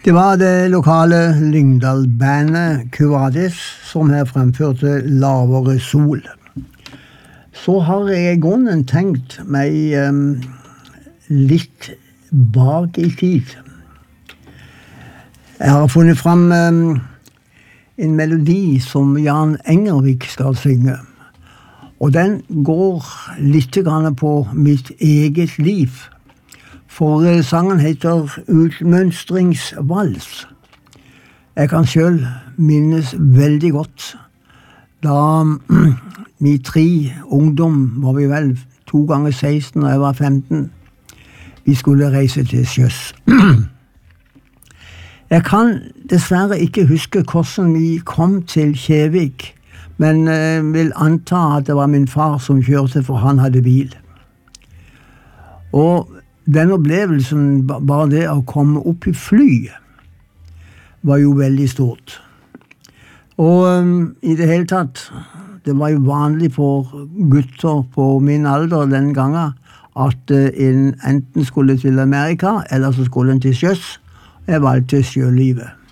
Det var det lokale Lyngdal-bandet Cuvadis som her fremførte Lavere sol. Så har jeg i grunnen tenkt meg litt bak i tid. Jeg har funnet fram en melodi som Jan Engervik skal synge. Og den går litt grann på mitt eget liv. For sangen heter Utmønstringsvals. Jeg kan selv minnes veldig godt da vi 3 ungdom, var vi vel 2 ganger 16 og jeg var 15, vi skulle reise til sjøs. Jeg kan dessverre ikke huske hvordan vi kom til Kjevik, men vil anta at det var min far som kjørte, for han hadde bil. Og den opplevelsen, bare det å komme opp i fly, var jo veldig stort. Og i det hele tatt, det var jo vanlig for gutter på min alder den gangen, at en enten skulle til Amerika, eller så skulle en til sjøs. Jeg valgte sjølivet.